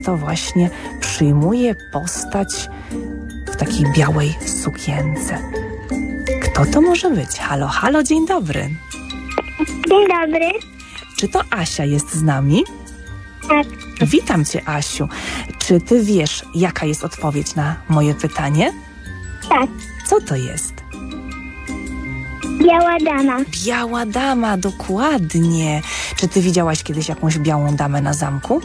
to właśnie przyjmuje postać w takiej białej sukience. Kto to może być? Halo, halo, dzień dobry. Dzień dobry. Czy to Asia jest z nami? Tak. Witam cię, Asiu. Czy ty wiesz, jaka jest odpowiedź na moje pytanie? Tak. Co to jest? Biała dama. Biała dama, dokładnie. Czy ty widziałaś kiedyś jakąś białą damę na zamku?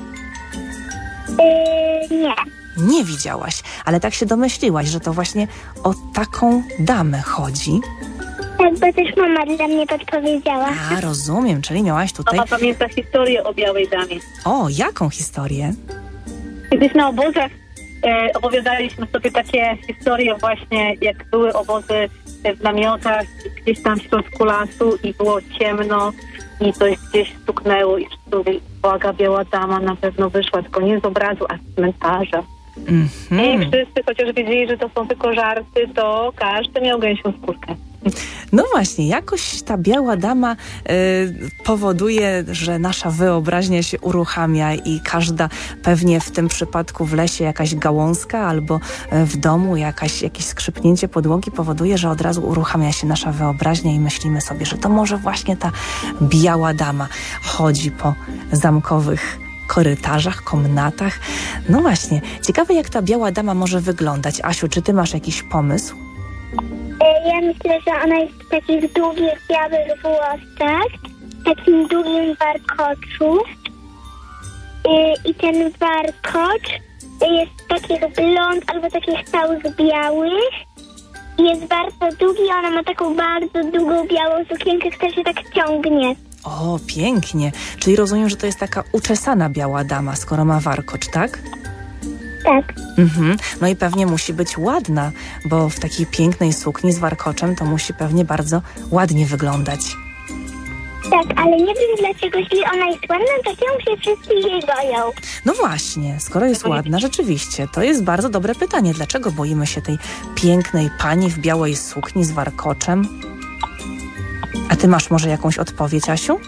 Nie. Nie widziałaś, ale tak się domyśliłaś, że to właśnie o taką damę chodzi. Tak, bo też mama dla mnie podpowiedziała. A, rozumiem, czyli miałaś tutaj... Mama pamięta historię o białej damie. O, jaką historię? Kiedyś na obozach opowiadaliśmy sobie takie historie właśnie, jak były obozy w namiotach, gdzieś tam w środku lasu i było ciemno i coś gdzieś stuknęło i wszyscy mówili, uwaga, biała dama na pewno wyszła, tylko nie z obrazu, a z cmentarza. I wszyscy, chociaż wiedzieli, że to są tylko żarty, to każdy miał gęsią skórkę. No właśnie, jakoś ta biała dama powoduje, że nasza wyobraźnia się uruchamia i każda pewnie w tym przypadku w lesie jakaś gałązka albo w domu jakieś skrzypnięcie podłogi powoduje, że od razu uruchamia się nasza wyobraźnia i myślimy sobie, że to może właśnie ta biała dama chodzi po zamkowych korytarzach, komnatach. No właśnie, ciekawe jak ta biała dama może wyglądać. Asiu, czy ty masz jakiś pomysł? Ja myślę, że ona jest w takich długich, białych włosach, takim długim warkoczu. I ten warkocz jest takich blond albo takich całych białych. Jest bardzo długi i ona ma taką bardzo długą białą sukienkę, która się tak ciągnie. O, pięknie. Czyli rozumiem, że to jest taka uczesana biała dama, skoro ma warkocz, tak? Tak. No i pewnie musi być ładna, bo w takiej pięknej sukni z warkoczem to musi pewnie bardzo ładnie wyglądać. Tak, ale nie wiem dlaczego, jeśli ona jest ładna, to czemu się wszyscy jej boją? No właśnie, skoro jest ładna, rzeczywiście, to jest bardzo dobre pytanie. Dlaczego boimy się tej pięknej pani w białej sukni z warkoczem? A ty masz może jakąś odpowiedź, Asiu?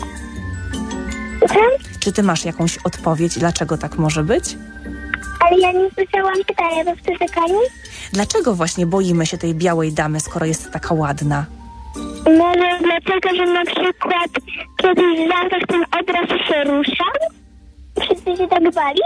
Czy ty masz jakąś odpowiedź, dlaczego tak może być? Ale ja nie słyszałam pytania, powtórzę pani? Dlaczego właśnie boimy się tej białej damy, skoro jest taka ładna? Może dlatego, że na przykład kiedyś w zamkach ten obraz się ruszał? Wszyscy się tak bali?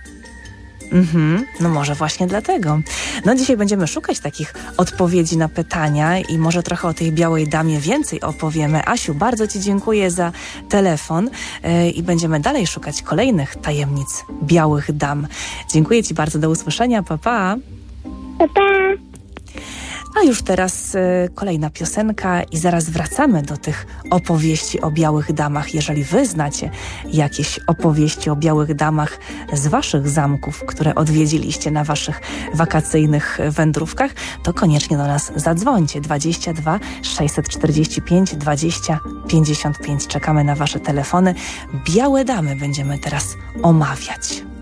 No może właśnie dlatego. No dzisiaj będziemy szukać takich odpowiedzi na pytania i może trochę o tej białej damie więcej opowiemy. Asiu, bardzo ci dziękuję za telefon i będziemy dalej szukać kolejnych tajemnic białych dam. Dziękuję ci bardzo, do usłyszenia, pa pa. Pa, pa. A już teraz kolejna piosenka i zaraz wracamy do tych opowieści o białych damach. Jeżeli wy znacie jakieś opowieści o białych damach z waszych zamków, które odwiedziliście na waszych wakacyjnych wędrówkach, to koniecznie do nas zadzwońcie. 22 645 20 55. Czekamy na wasze telefony. Białe damy będziemy teraz omawiać.